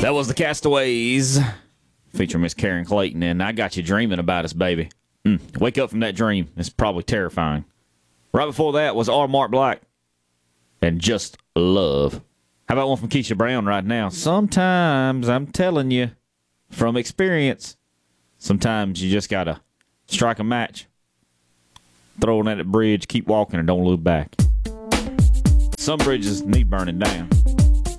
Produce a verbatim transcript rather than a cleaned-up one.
That was the Castaways, featuring Miss Karen Clayton, and I Got You Dreaming About Us, Baby. Mm, wake up from that dream. It's probably terrifying. Right before that was R. Mark Black and Just Love. How about one from Keisha Brown right now? Sometimes, I'm telling you, from experience, sometimes you just got to strike a match, throw it at the bridge, keep walking, and don't look back. Some bridges need burning down.